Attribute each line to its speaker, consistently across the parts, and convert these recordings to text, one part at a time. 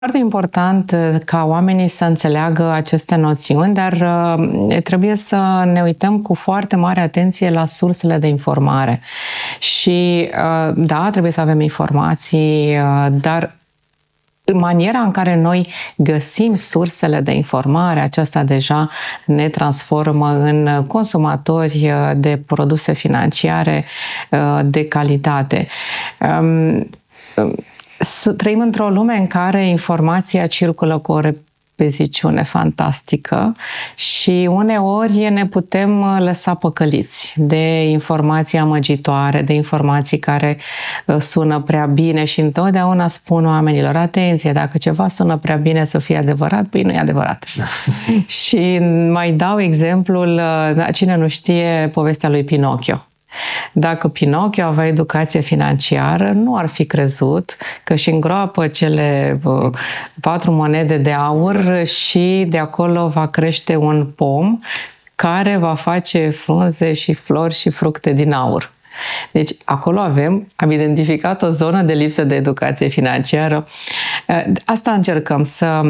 Speaker 1: Foarte important ca oamenii să înțeleagă aceste noțiuni, dar trebuie să ne uităm cu foarte mare atenție la sursele de informare. Și da, trebuie să avem informații, dar maniera în care noi găsim sursele de informare, aceasta deja ne transformă în consumatori de produse financiare de calitate. Trăim într-o lume în care informația circulă cu o repeziciune fantastică și uneori ne putem lăsa păcăliți de informații amăgitoare, de informații care sună prea bine și întotdeauna spun oamenilor, atenție, dacă ceva sună prea bine să fie adevărat, păi nu e adevărat. Și mai dau exemplul, cine nu știe povestea lui Pinocchio. Dacă Pinocchio avea educație financiară, nu ar fi crezut că își îngroapă cele 4 monede de aur și de acolo va crește un pom care va face frunze și flori și fructe din aur. Deci acolo am identificat o zonă de lipsă de educație financiară. Asta încercăm să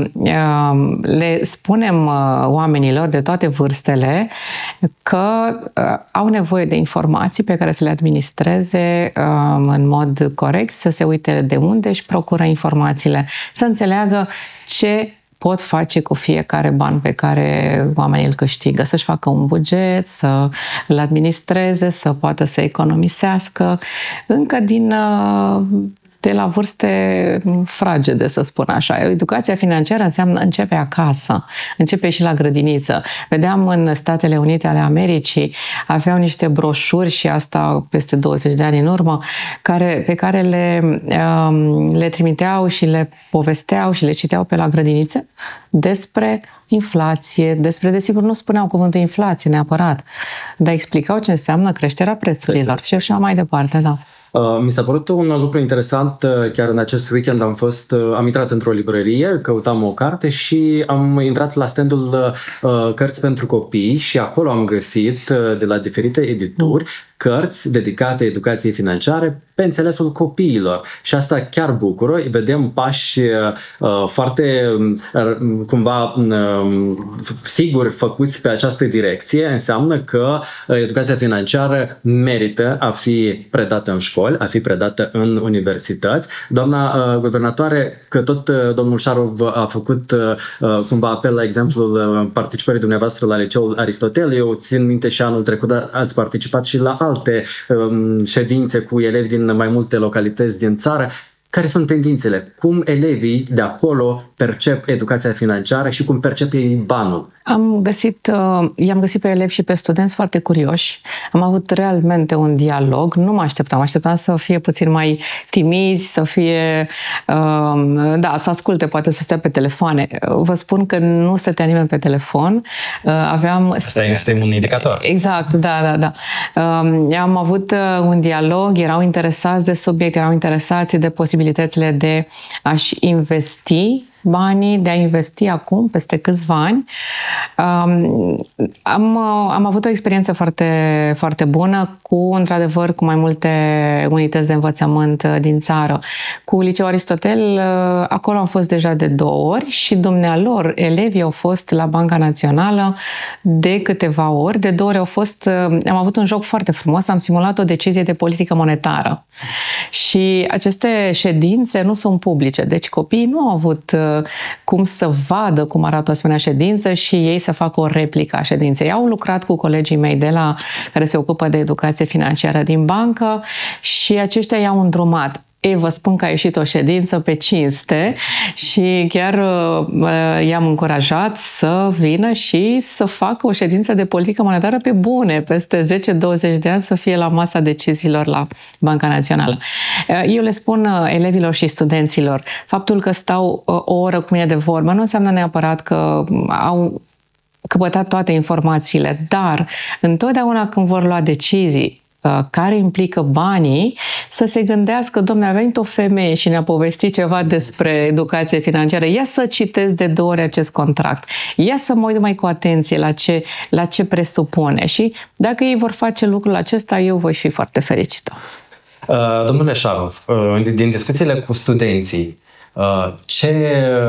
Speaker 1: le spunem oamenilor de toate vârstele că au nevoie de informații pe care să le administreze în mod corect, să se uite de unde își procură informațiile, să înțeleagă ce pot face cu fiecare ban pe care oamenii îl câștigă, să-și facă un buget, să îl administreze, să poată să economisească, încă de la vârste fragede, să spun așa. Educația financiară începe acasă, începe și la grădiniță. Vedeam în Statele Unite ale Americii, aveau niște broșuri și asta peste 20 de ani în urmă, pe care le trimiteau și le povesteau și le citeau pe la grădinițe despre inflație, desigur, nu spuneau cuvântul inflație neapărat, dar explicau ce înseamnă creșterea prețurilor și așa mai departe, da.
Speaker 2: Mi s-a părut un lucru interesant, chiar în acest weekend am intrat într-o librărie, căutam o carte și am intrat la standul cărți pentru copii și acolo am găsit de la diferite edituri cărți dedicate educației financiare pe înțelesul copiilor. Și asta chiar bucură. Vedem pași foarte cumva siguri făcuți pe această direcție. Înseamnă că educația financiară merită a fi predată în școli, a fi predată în universități. Doamna guvernatoare, că tot domnul Șarov a făcut cumva apel la exemplul participării dumneavoastră la Liceul Aristotel. Eu țin minte și anul trecut ați participat și la alte ședințe cu elevi din mai multe localități din țară. Care sunt tendințele? Cum elevii de acolo percep educația financiară și cum percep ei banul?
Speaker 1: I-am găsit pe elevi și pe studenți foarte curioși. Am avut realmente un dialog. Nu mă așteptam să fie puțin mai timizi, să fie, să asculte, poate să stea pe telefoane. Vă spun că nu stătea nimeni pe telefon.
Speaker 3: Asta este un indicator.
Speaker 1: Exact, da. Am avut un dialog, erau interesați de subiect, erau interesați de posibilitățile de a-și investi banii, de a investi acum, peste câțiva ani. Am avut o experiență foarte, foarte bună într-adevăr, cu mai multe unități de învățământ din țară. Cu Liceul Aristotel, acolo am fost deja de 2 ori și dumnealor, elevii au fost la Banca Națională de câteva ori. De 2 ori am avut un joc foarte frumos, am simulat o decizie de politică monetară. Și aceste ședințe nu sunt publice, deci copiii nu au avut cum să vadă cum arată o asemenea ședință și ei să facă o replică a ședinței. Au lucrat cu colegii mei care se ocupă de educație financiară din bancă și aceștia i-au îndrumat. Vă spun că a ieșit o ședință pe cinste și chiar i-am încurajat să vină și să facă o ședință de politică monetară pe bune, peste 10-20 de ani să fie la masa deciziilor la Banca Națională. Eu le spun elevilor și studenților, faptul că stau o oră cu mine de vorbă nu înseamnă neapărat că au căpătat toate informațiile, dar întotdeauna când vor lua decizii care implică banii, să se gândească, dom'le, a venit o femeie și ne-a povestit ceva despre educație financiară, ia să citesc de 2 ori acest contract, ia să mă uit mai cu atenție la ce presupune și dacă ei vor face lucrul acesta, eu voi fi foarte fericită.
Speaker 3: Domnule Șarov, din discuțiile cu studenții, Ce